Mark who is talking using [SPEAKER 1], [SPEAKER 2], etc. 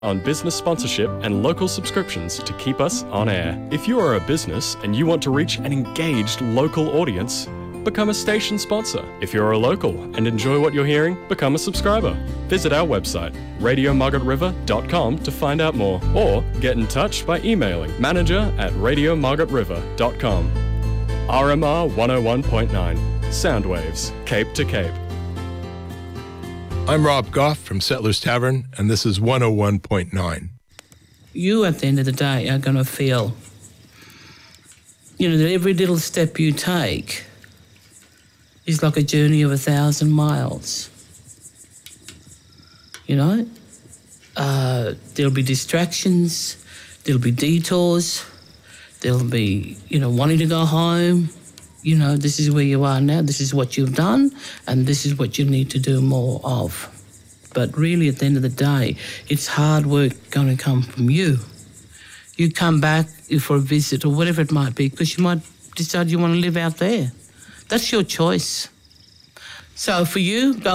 [SPEAKER 1] on business sponsorship and local subscriptions to keep us on air. If you are a business and you want to reach an engaged local audience, become a station sponsor. If you're a local and enjoy what you're hearing, become a subscriber. Visit our website, radiomargaretriver.com, to find out more, or get in touch by emailing manager@radiomargaretriver.com. RMR 101.9, Soundwaves, Cape to Cape.
[SPEAKER 2] I'm Rob Goff from Settlers Tavern, and this is 101.9.
[SPEAKER 3] You, at the end of the day, are going to feel, that every little step you take is like a journey of 1,000 miles. There'll be distractions, there'll be detours, there'll be, wanting to go home. This is where you are now, this is what you've done, and this is what you need to do more of. But really, at the end of the day, it's hard work going to come from you. You come back for a visit or whatever it might be, because you might decide you want to live out there. That's your choice. So for you, go